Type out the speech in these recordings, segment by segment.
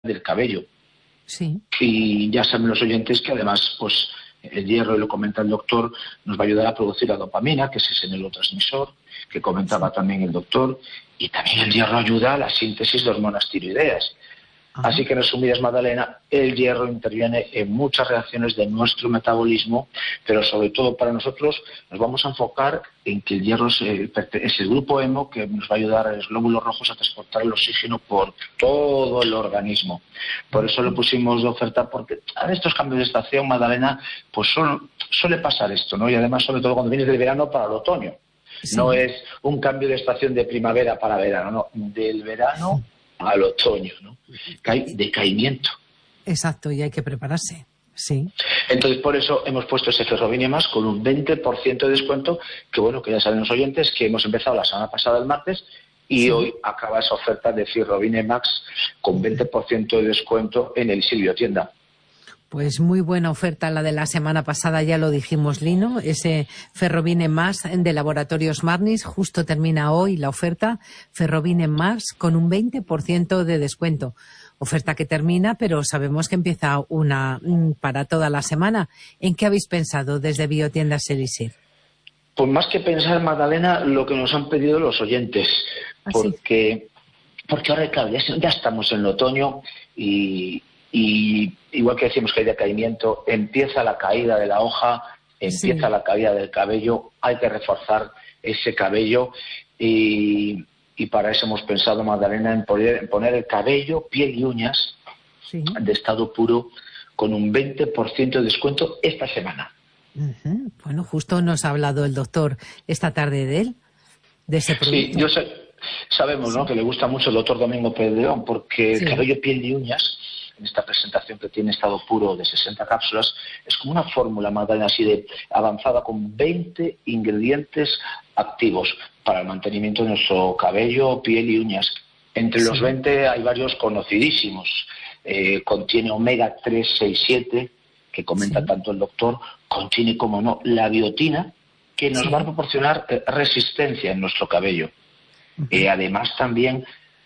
del cabello. Sí. Y ya saben los oyentes que además, pues el hierro, y lo comenta el doctor, nos va a ayudar a producir la dopamina, que es ese neurotransmisor que comentaba también el doctor, y también el hierro ayuda a la síntesis de hormonas tiroideas. Así que en resumidas, Magdalena, el hierro interviene en muchas reacciones de nuestro metabolismo, pero sobre todo para nosotros nos vamos a enfocar en que el hierro es el grupo hemo que nos va a ayudar a los glóbulos rojos a transportar el oxígeno por todo el organismo. Por eso lo pusimos de oferta, porque en estos cambios de estación, Magdalena, pues suele pasar esto, ¿no? Y además, sobre todo cuando vienes del verano para el otoño. Sí. No es un cambio de estación de primavera para verano, no, del verano al otoño, ¿no? Hay decaimiento. Exacto, y hay que prepararse, sí. Entonces, por eso hemos puesto ese Ferrovine Más con un 20% de descuento, que bueno, que ya saben los oyentes que hemos empezado la semana pasada, el martes, y sí, hoy acaba esa oferta de Ferrovine Max con 20% de descuento en el Silvio Tienda. Pues muy buena oferta la de la semana pasada, ya lo dijimos, Lino, ese Ferrovine Más de Laboratorios Marnis, justo termina hoy la oferta Ferrovine Más con un 20% de descuento. Oferta que termina, pero sabemos que empieza una para toda la semana. ¿En qué habéis pensado desde Biotiendas Elixir? Pues más que pensar, Magdalena, lo que nos han pedido los oyentes, porque ahora, claro, ya estamos en el otoño y igual que decimos que hay decaimiento, empieza la caída de la hoja, empieza la caída del cabello, hay que reforzar ese cabello y para eso hemos pensado, Magdalena, en poner el cabello, piel y uñas de estado puro con un 20% de descuento esta semana. Bueno, justo nos ha hablado el doctor esta tarde de él, de ese producto. Sí, sabemos, ¿no?, que le gusta mucho el doctor Domingo Pérez de León, porque el cabello, piel y uñas, en esta presentación que tiene estado puro de 60 cápsulas, es como una fórmula, Magdalena, así de avanzada, con 20 ingredientes activos para el mantenimiento de nuestro cabello, piel y uñas. Entre los 20 hay varios conocidísimos. Contiene omega 3, 6, 7, que comenta tanto el doctor, contiene, como no, la biotina, que nos va a proporcionar resistencia en nuestro cabello. Además, también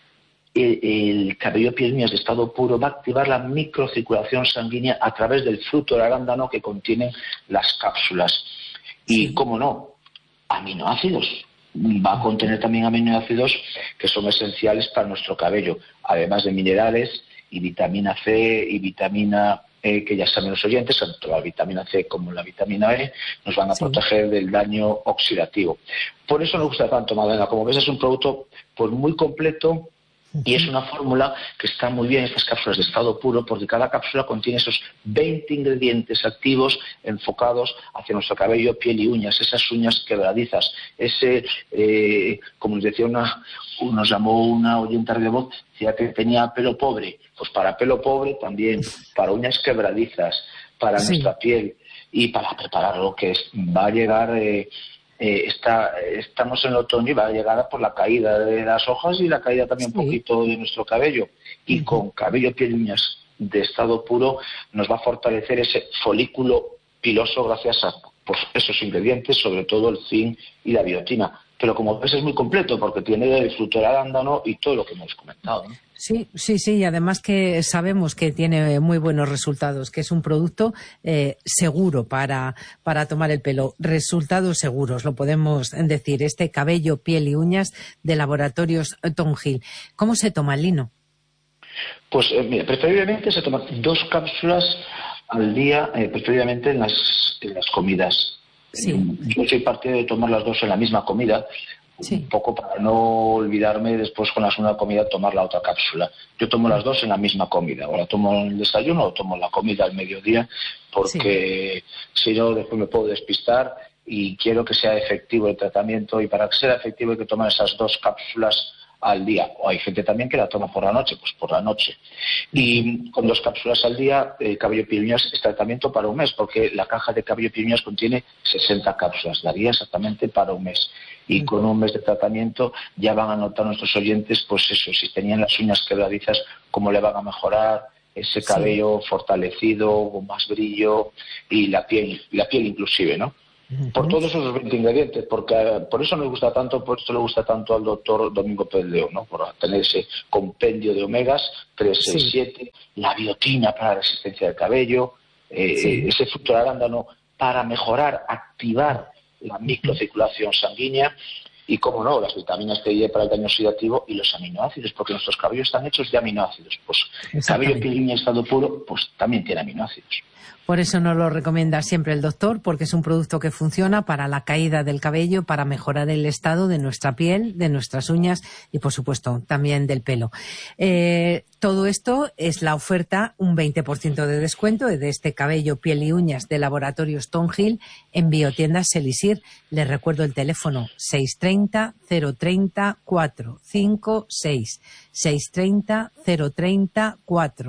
el cabello, piel y uñas de estado puro va a activar la microcirculación sanguínea a través del fruto del arándano que contienen las cápsulas. Y, como no, aminoácidos. Va a contener también aminoácidos que son esenciales para nuestro cabello, además de minerales y vitamina C y vitamina E, que ya saben los oyentes, tanto la vitamina C como la vitamina E nos van a proteger del daño oxidativo. Por eso nos gusta tanto, Magdalena. Como ves, es un producto pues muy completo. Y es una fórmula que está muy bien, estas cápsulas de estado puro, porque cada cápsula contiene esos 20 ingredientes activos enfocados hacia nuestro cabello, piel y uñas, esas uñas quebradizas, como nos decía nos llamó una oyente de voz, decía que tenía pelo pobre. Pues para pelo pobre también, para uñas quebradizas, para nuestra piel y para preparar lo que va a llegar. Estamos en el otoño y va a llegar por la caída de las hojas y la caída también un poquito de nuestro cabello. Y con cabello, piel y uñas de estado puro nos va a fortalecer ese folículo piloso gracias a esos ingredientes, sobre todo el zinc y la biotina. Pero como ves, es muy completo porque tiene el fruto del arándano y todo lo que hemos comentado, ¿no? Sí, y además que sabemos que tiene muy buenos resultados, que es un producto seguro para tomar el pelo. Resultados seguros, lo podemos decir. Este cabello, piel y uñas de Laboratorios Tongil. ¿Cómo se toma, Lino? Pues mira, preferiblemente se toman 2 cápsulas al día, preferiblemente en las comidas. Yo soy partidario de tomar las 2 en la misma comida, un poco para no olvidarme después con la segunda comida tomar la otra cápsula. Yo tomo las 2 en la misma comida, o la tomo en el desayuno o tomo la comida al mediodía, porque si no después me puedo despistar y quiero que sea efectivo el tratamiento, y para que sea efectivo hay que tomar esas 2 cápsulas al día. O hay gente también que la toma por la noche, pues por la noche. Y con 2 cápsulas al día, cabello, piel y uñas es tratamiento para un mes, porque la caja de cabello, piel y uñas contiene 60 cápsulas, daría exactamente para un mes. Y con un mes de tratamiento ya van a notar nuestros oyentes, pues eso, si tenían las uñas quebradizas, cómo le van a mejorar, ese cabello fortalecido, con más brillo, y la piel inclusive, ¿no? Por todos esos 20 ingredientes, porque por eso nos gusta tanto, por eso le gusta tanto al doctor Domingo Pérez León, ¿no? Por tener ese compendio de omegas 3, 6, 7, la biotina para la resistencia del cabello, ese fruto de arándano para mejorar, activar la microcirculación sanguínea y, como no, las vitaminas que hay para el daño oxidativo y los aminoácidos, porque nuestros cabellos están hechos de aminoácidos. Pues cabello, piel y uña en estado puro, pues también tiene aminoácidos. Por eso nos lo recomienda siempre el doctor, porque es un producto que funciona para la caída del cabello, para mejorar el estado de nuestra piel, de nuestras uñas y, por supuesto, también del pelo. Todo esto es la oferta, un 20% de descuento de este cabello, piel y uñas de Laboratorios Tonhill en Biotiendas Elisir. Les recuerdo el teléfono 630 030 456. 630 030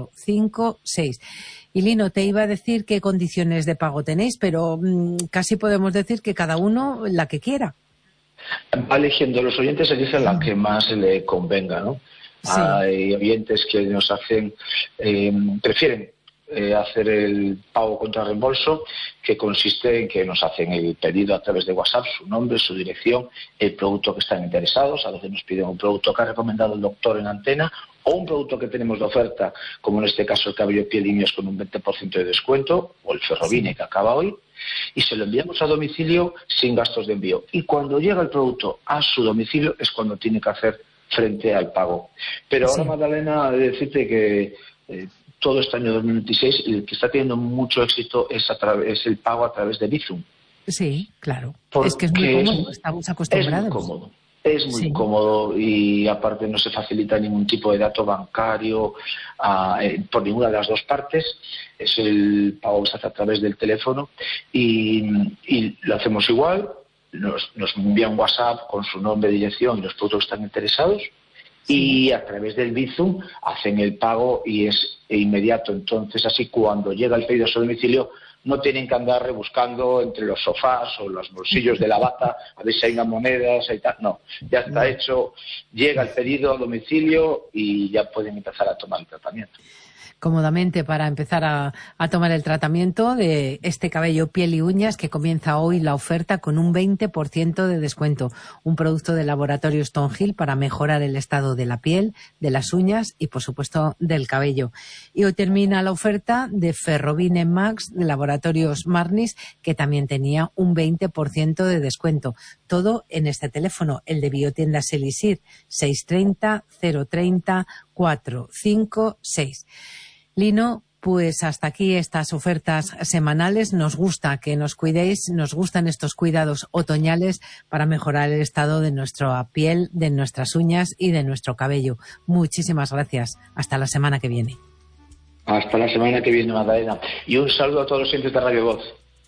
456. Y Lino, te iba a decir qué condiciones de pago tenéis, pero casi podemos decir que cada uno la que quiera. Va eligiendo, los oyentes eligen la que más le convenga, ¿no? Sí. Hay oyentes que nos hacen, prefieren hacer el pago contra reembolso, que consiste en que nos hacen el pedido a través de WhatsApp, su nombre, su dirección, el producto que están interesados. A veces nos piden un producto que ha recomendado el doctor en antena o un producto que tenemos de oferta, como en este caso el cabello, piel y uñas con un 20% de descuento, o el Ferrovine que acaba hoy, y se lo enviamos a domicilio sin gastos de envío. Y cuando llega el producto a su domicilio es cuando tiene que hacer frente al pago. Pero ahora, Magdalena, he de decirte que todo este año 2026 el que está teniendo mucho éxito es el pago a través de Bizum. Sí, claro. Es que es muy cómodo, estamos acostumbrados. Es muy cómodo. Es muy cómodo y aparte no se facilita ningún tipo de dato bancario por ninguna de las dos partes. Es el pago que se hace a través del teléfono y lo hacemos igual. Nos envía un WhatsApp con su nombre, dirección y los productos que están interesados. Y a través del Bizum hacen el pago y es inmediato. Entonces, así cuando llega el pedido a su domicilio, no tienen que andar rebuscando entre los sofás o los bolsillos de la bata a ver si hay unas monedas y tal. No, ya está hecho, llega el pedido a domicilio y ya pueden empezar a tomar el tratamiento. Cómodamente para empezar a tomar el tratamiento de este cabello, piel y uñas, que comienza hoy la oferta con un 20% de descuento. Un producto de Laboratorios Tonhill para mejorar el estado de la piel, de las uñas y, por supuesto, del cabello. Y hoy termina la oferta de Ferrovine Max de Laboratorios Marnis, que también tenía un 20% de descuento. Todo en este teléfono, el de Biotiendas Elisir, 630 030 456. Lino, pues hasta aquí estas ofertas semanales. Nos gusta que nos cuidéis, nos gustan estos cuidados otoñales para mejorar el estado de nuestra piel, de nuestras uñas y de nuestro cabello. Muchísimas gracias. Hasta la semana que viene. Hasta la semana que viene, Magdalena. Y un saludo a todos los oyentes de Radio Voz.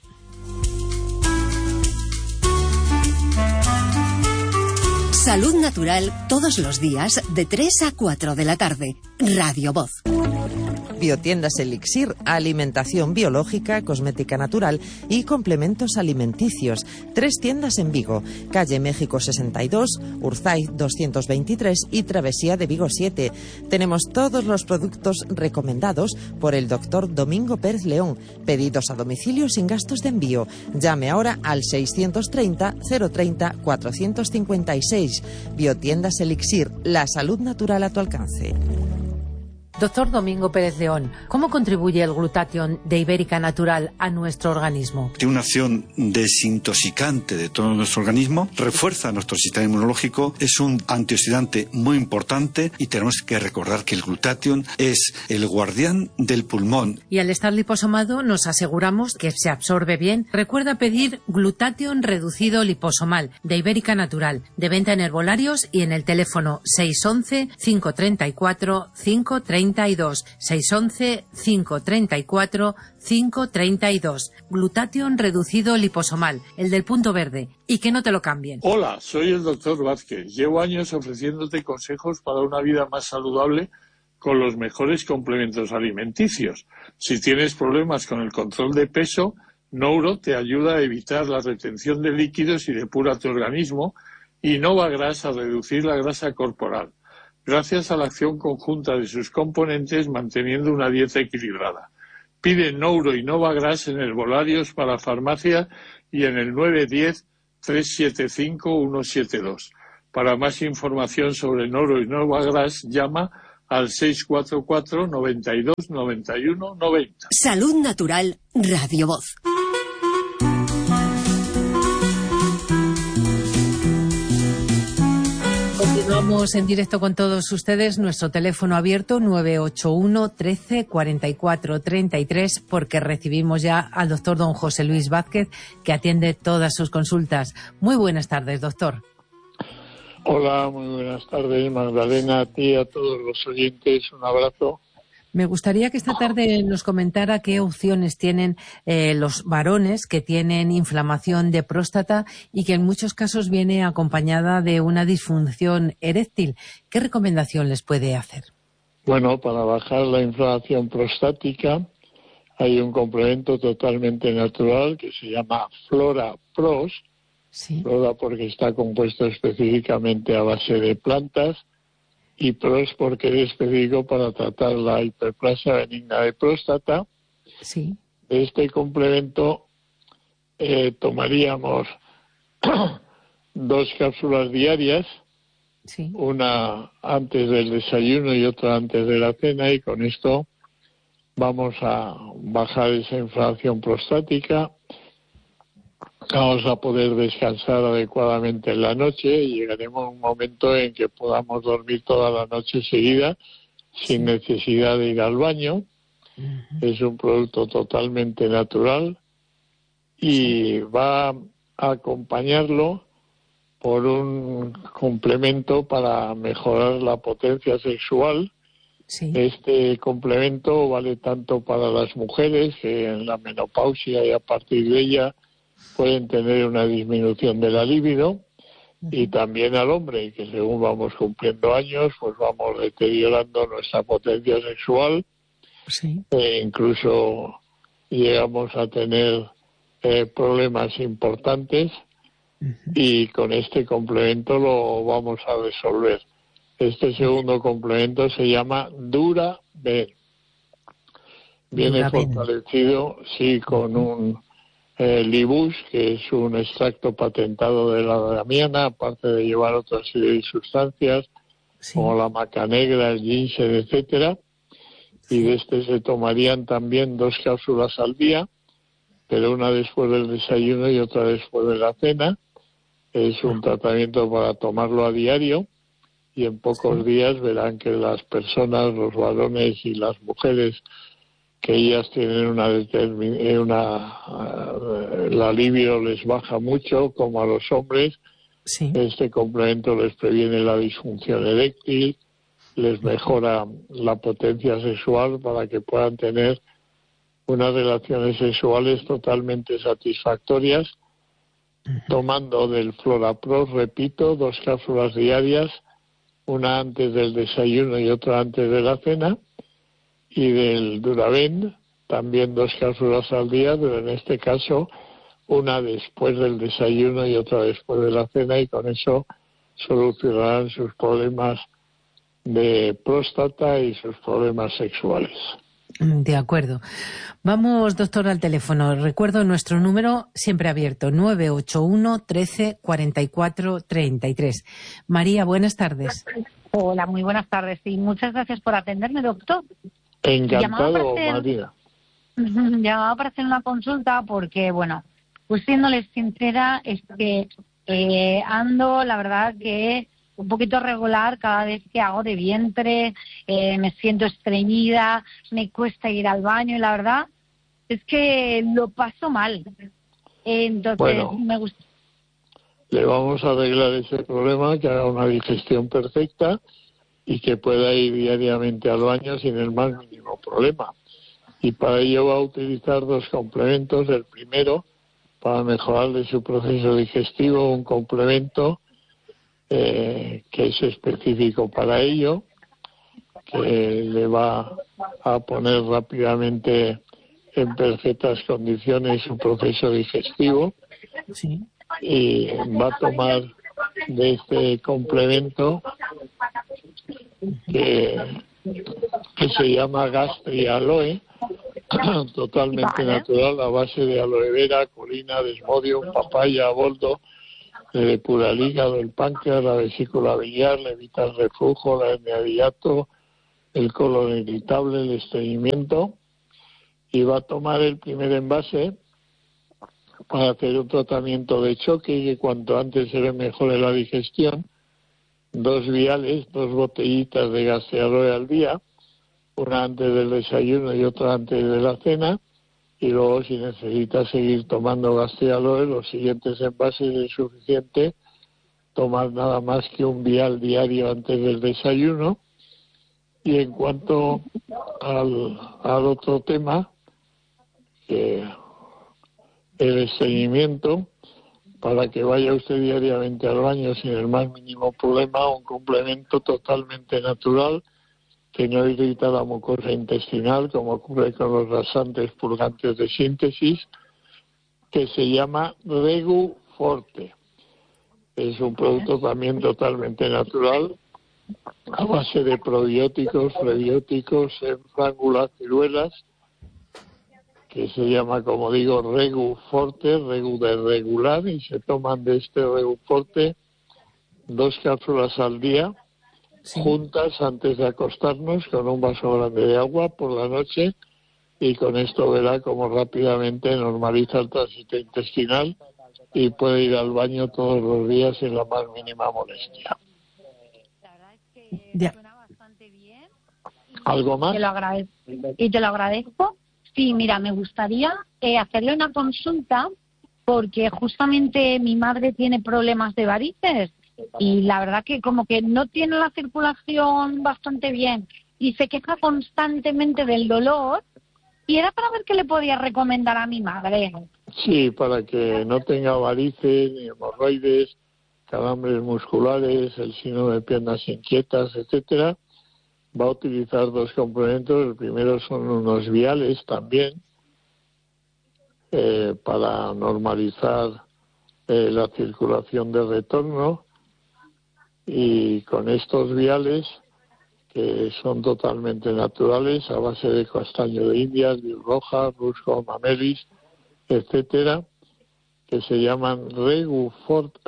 Salud Natural todos los días de 3 a 4 de la tarde. Radio Voz. Biotiendas Elixir, alimentación biológica, cosmética natural y complementos alimenticios. 3 tiendas en Vigo, calle México 62, Urzaiz 223 y Travesía de Vigo 7. Tenemos todos los productos recomendados por el doctor Domingo Pérez León. Pedidos a domicilio sin gastos de envío. Llame ahora al 630 030 456. Biotiendas Elixir, la salud natural a tu alcance. Doctor Domingo Pérez León, ¿cómo contribuye el glutatión de Ibérica Natural a nuestro organismo? Tiene una acción desintoxicante de todo nuestro organismo, refuerza nuestro sistema inmunológico, es un antioxidante muy importante y tenemos que recordar que el glutatión es el guardián del pulmón. Y al estar liposomado nos aseguramos que se absorbe bien. Recuerda pedir glutatión reducido liposomal de Ibérica Natural, de venta en herbolarios y en el teléfono 611 534 532. 611 534 532. Glutatión reducido liposomal, el del punto verde. Y que no te lo cambien. Hola, soy el doctor Vázquez. Llevo años ofreciéndote consejos para una vida más saludable con los mejores complementos alimenticios. Si tienes problemas con el control de peso, Nouro te ayuda a evitar la retención de líquidos y depura tu organismo, y Novagras a reducir la grasa corporal, gracias a la acción conjunta de sus componentes manteniendo una dieta equilibrada. Pide Nouro y Novagras en herbolarios para farmacia y en el 910-375-172. Para más información sobre Nouro y Novagras, llama al 644 92 91 90. Salud Natural, Radio Voz. Continuamos en directo con todos ustedes. Nuestro teléfono abierto 981 13 44 33, porque recibimos ya al doctor don José Luis Vázquez, que atiende todas sus consultas. Muy buenas tardes, doctor. Hola, muy buenas tardes, Magdalena, a ti y a todos los oyentes. Un abrazo. Me gustaría que esta tarde nos comentara qué opciones tienen los varones que tienen inflamación de próstata y que en muchos casos viene acompañada de una disfunción eréctil. ¿Qué recomendación les puede hacer? Bueno, para bajar la inflamación prostática hay un complemento totalmente natural que se llama Flora Pros. Sí. Flora porque está compuesto específicamente a base de plantas, y Pros porque es específico para tratar la hiperplasia benigna de próstata. Sí. De este complemento tomaríamos 2 cápsulas diarias, Sí. una antes del desayuno y otra antes de la cena, y con esto vamos a bajar esa inflamación prostática. Vamos a poder descansar adecuadamente en la noche y llegaremos a un momento en que podamos dormir toda la noche seguida sin necesidad de ir al baño. Es un producto totalmente natural y va a acompañarlo por un complemento para mejorar la potencia sexual. Sí. Este complemento vale tanto para las mujeres, que en la menopausia y a partir de ella pueden tener una disminución de la libido, y también al hombre, que según vamos cumpliendo años, pues vamos deteriorando nuestra potencia sexual. Sí. Incluso llegamos a tener problemas importantes, y con este complemento lo vamos a resolver. Este segundo complemento se llama Dura-Ben. Viene Dura-Ben. fortalecido, sí, con un Libus, que es un extracto patentado de la damiana, aparte de llevar otra serie de sustancias, como la maca negra, el ginseng, etcétera. Y de este se tomarían también 2 cápsulas al día, pero una después del desayuno y otra después de la cena. Es un tratamiento para tomarlo a diario, y en pocos días verán que las personas, los varones y las mujeres, que ellas tienen la libido les baja mucho, como a los hombres. Sí. Este complemento les previene la disfunción eréctil, les mejora la potencia sexual para que puedan tener unas relaciones sexuales totalmente satisfactorias, tomando del Flora Pro, repito, 2 cápsulas diarias, una antes del desayuno y otra antes de la cena, y del Dura-Ben también 2 cápsulas al día, pero en este caso una después del desayuno y otra después de la cena, y con eso solucionarán sus problemas de próstata y sus problemas sexuales. De acuerdo. Vamos, doctor, al teléfono. Recuerdo nuestro número siempre abierto, 981 13 44 33. María, buenas tardes. Hola, muy buenas tardes y muchas gracias por atenderme, doctor. Encantado, María. Llamaba para hacer una consulta porque, bueno, pues siéndoles sincera, es que ando, la verdad, que un poquito regular cada vez que hago de vientre, me siento estreñida, me cuesta ir al baño y la verdad es que lo paso mal. Entonces, bueno, me gusta. Le vamos a arreglar ese problema, que haga una digestión perfecta y que pueda ir diariamente al baño sin el más mínimo problema. Y para ello va a utilizar 2 complementos. El primero, para mejorarle su proceso digestivo, un complemento que es específico para ello, que le va a poner rápidamente en perfectas condiciones su proceso digestivo. Sí. Y va a tomar de este complemento que se llama Gastri Aloe, totalmente natural, a base de aloe vera, colina, desmodium, papaya, boldo. Le depura el hígado, el páncreas, la vesícula biliar, le evita el reflujo, la hernia de hiato, el colon irritable, el estreñimiento. Y va a tomar el primer envase para hacer un tratamiento de choque y que cuanto antes se le mejore la digestión. 2 viales, 2 botellitas de Gastealoe al día, una antes del desayuno y otra antes de la cena. Y luego, si necesita seguir tomando Gastealoe, los siguientes envases es suficiente tomar nada más que 1 vial diario antes del desayuno. Y en cuanto al otro tema, el estreñimiento, para que vaya usted diariamente al baño sin el más mínimo problema, un complemento totalmente natural que no irrita la mucosa intestinal, como ocurre con los laxantes purgantes de síntesis, que se llama Regu Forte. Es un producto también totalmente natural, a base de probióticos, prebióticos, enfrángulas, ciruelas, que se llama, como digo, Regu Forte, Regu de regular, y se toman de este Regu Forte 2 cápsulas al día, juntas antes de acostarnos, con un vaso grande de agua por la noche, y con esto verá cómo rápidamente normaliza el tránsito intestinal y puede ir al baño todos los días sin la más mínima molestia. La verdad es que suena bastante bien. ¿Algo más? Te lo agradezco. Sí, mira, me gustaría hacerle una consulta porque justamente mi madre tiene problemas de varices y la verdad que como que no tiene la circulación bastante bien y se queja constantemente del dolor y era para ver qué le podía recomendar a mi madre. Sí, para que no tenga varices, ni hemorroides, calambres musculares, el síndrome de piernas inquietas, etcétera, va a utilizar 2 complementos. El primero son unos viales también para normalizar la circulación de retorno, y con estos viales, que son totalmente naturales, a base de castaño de Indias, viol roja, rusco, mamelis, etcétera, que se llaman Regu Forte,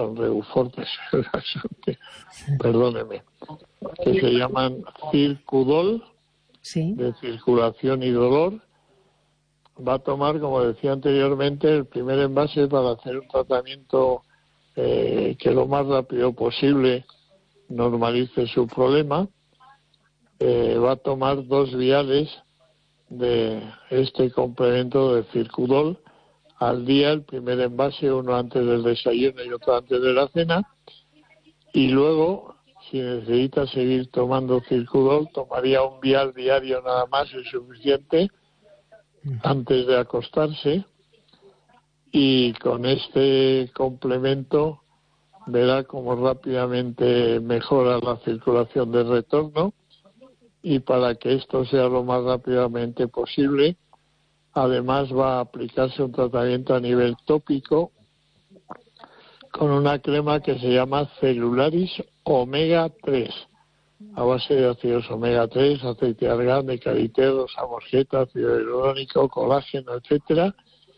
perdóneme, que se llaman Circudol, de circulación y dolor. Va a tomar, como decía anteriormente, el primer envase para hacer un tratamiento que lo más rápido posible normalice su problema. Va a tomar 2 viales de este complemento de Circudol al día, el primer envase, uno antes del desayuno y otro antes de la cena, y luego, si necesita seguir tomando Circudol, tomaría 1 vial diario nada más, es suficiente, antes de acostarse, y con este complemento verá cómo rápidamente mejora la circulación de retorno. Y para que esto sea lo más rápidamente posible, además va a aplicarse un tratamiento a nivel tópico con una crema que se llama Celularis Omega 3, a base de ácidos omega 3, aceite de argán, de carité, samosqueta, ácido hialurónico, colágeno, etcétera.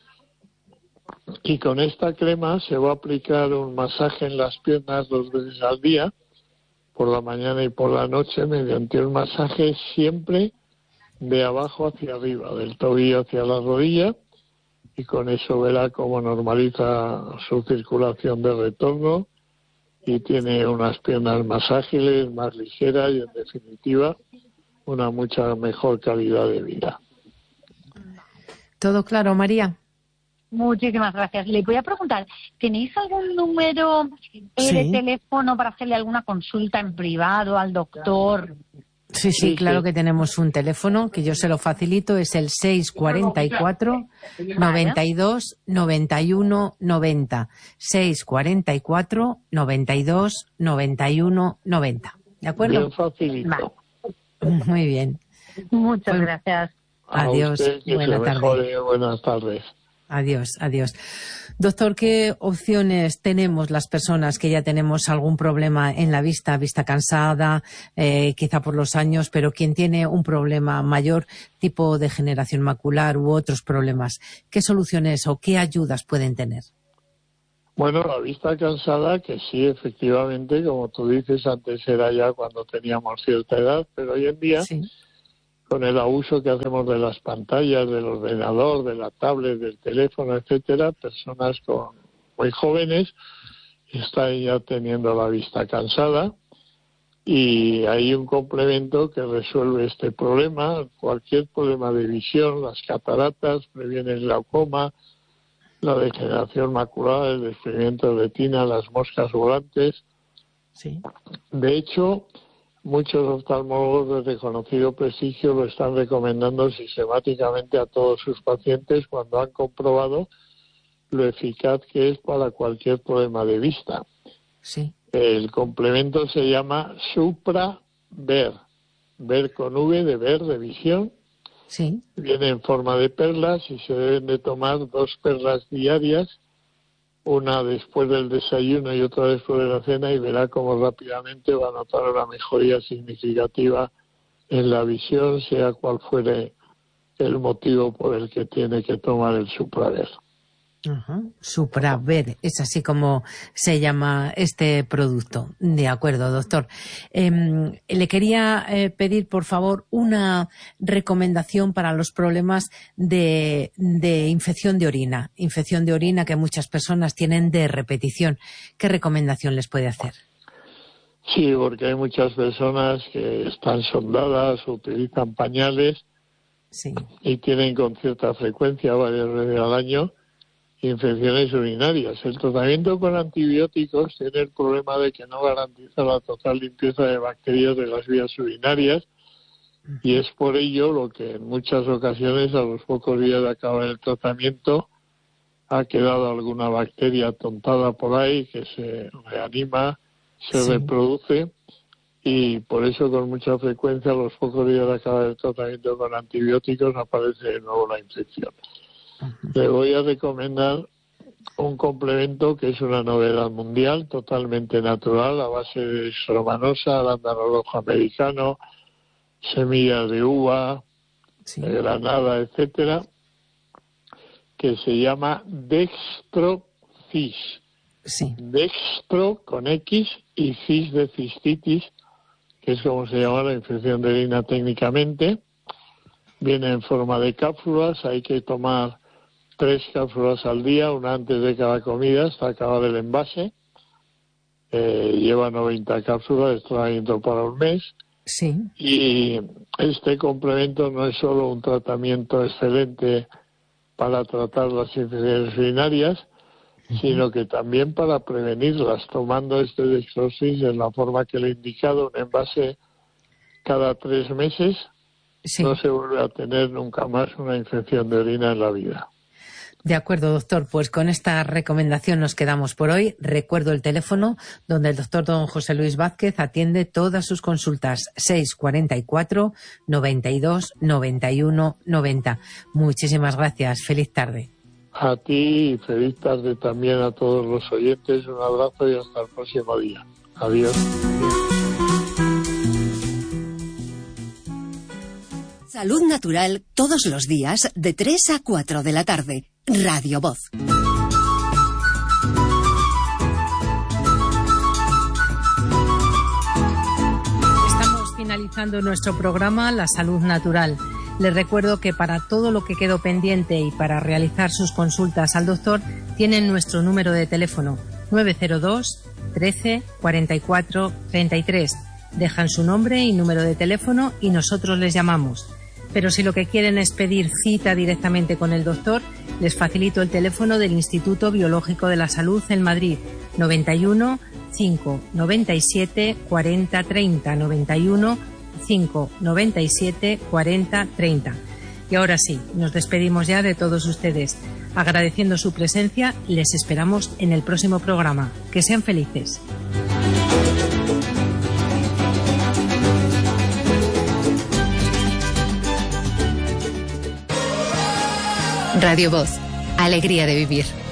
Y con esta crema se va a aplicar un masaje en las piernas 2 veces al día, por la mañana y por la noche, mediante un masaje siempre de abajo hacia arriba, del tobillo hacia la rodilla, y con eso verá cómo normaliza su circulación de retorno y tiene unas piernas más ágiles, más ligeras y, en definitiva, una mucha mejor calidad de vida. ¿Todo claro, María? Muchísimas gracias. Le voy a preguntar, ¿tenéis algún número de teléfono para hacerle alguna consulta en privado al doctor? Sí, claro que tenemos un teléfono que yo se lo facilito, es el 644 92 91 90. 644 92 91 90. ¿De acuerdo? Bien facilito. Muy bien. Muchas gracias. Adiós. Buenas tardes. Buenas tardes. Adiós. Doctor, ¿qué opciones tenemos las personas que ya tenemos algún problema en la vista cansada, quizá por los años, pero quien tiene un problema mayor, tipo degeneración macular u otros problemas? ¿Qué soluciones o qué ayudas pueden tener? Bueno, la vista cansada, que sí, efectivamente, como tú dices, antes era ya cuando teníamos cierta edad, pero hoy en día, sí, con el abuso que hacemos de las pantallas, del ordenador, de la tablet, del teléfono, etcétera, personas muy jóvenes están ya teniendo la vista cansada, y hay un complemento que resuelve este problema. Cualquier problema de visión, las cataratas, previene el glaucoma, la degeneración macular, el desprendimiento de retina, las moscas volantes. Sí. De hecho, muchos oftalmólogos de reconocido prestigio lo están recomendando sistemáticamente a todos sus pacientes cuando han comprobado lo eficaz que es para cualquier problema de vista. Sí. El complemento se llama SupraVer, ver con V de ver, de visión. Sí. Viene en forma de perlas y se deben de tomar 2 perlas diarias, una después del desayuno y otra después de la cena, y verá cómo rápidamente va a notar una mejoría significativa en la visión, sea cual fuere el motivo por el que tiene que tomar el SupraVer. SupraVer, es así como se llama este producto. De acuerdo, doctor. Le quería pedir, por favor, una recomendación para los problemas de infección de orina. Infección de orina que muchas personas tienen de repetición. ¿Qué recomendación les puede hacer? Sí, porque hay muchas personas que están sondadas, utilizan pañales, sí, y tienen con cierta frecuencia, varias veces al año, infecciones urinarias. El tratamiento con antibióticos tiene el problema de que no garantiza la total limpieza de bacterias de las vías urinarias, y es por ello lo que en muchas ocasiones, a los pocos días de acabar el tratamiento, ha quedado alguna bacteria tontada por ahí que se reanima, se reproduce, y por eso con mucha frecuencia, a los pocos días de acabar el tratamiento con antibióticos, aparece de nuevo la infección. Le voy a recomendar un complemento que es una novedad mundial, totalmente natural, a base de estromanosa, arándano rojo americano, semillas de uva, de granada, etcétera, que se llama Dextrocis. Sí. Dextro con X y cis de cistitis, que es como se llama la infección de orina técnicamente. Viene en forma de cápsulas, hay que tomar 3 cápsulas al día, una antes de cada comida hasta acabar el envase. Lleva 90 cápsulas, es tratamiento para un mes. Sí. Y este complemento no es solo un tratamiento excelente para tratar las infecciones urinarias, sino que también para prevenirlas, tomando este Dextrocis en la forma que le he indicado, un envase cada 3 meses. Sí. No se vuelve a tener nunca más una infección de orina en la vida. De acuerdo, doctor. Pues con esta recomendación nos quedamos por hoy. Recuerdo el teléfono donde el doctor don José Luis Vázquez atiende todas sus consultas. 644 92 91 90. Muchísimas gracias. Feliz tarde. A ti y feliz tarde también a todos los oyentes. Un abrazo y hasta el próximo día. Adiós. Salud Natural todos los días de 3 a 4 de la tarde. Radio Voz. Estamos finalizando nuestro programa La Salud Natural. Les recuerdo que para todo lo que quedó pendiente y para realizar sus consultas al doctor tienen nuestro número de teléfono 902 13 44 33. Dejan su nombre y número de teléfono y nosotros les llamamos. Pero si lo que quieren es pedir cita directamente con el doctor, les facilito el teléfono del Instituto Biológico de la Salud en Madrid, 91 5 97 40 30, 91 5 97 40 30. Y ahora sí, nos despedimos ya de todos ustedes. Agradeciendo su presencia, les esperamos en el próximo programa. Que sean felices. Radio Voz, Alegría de vivir.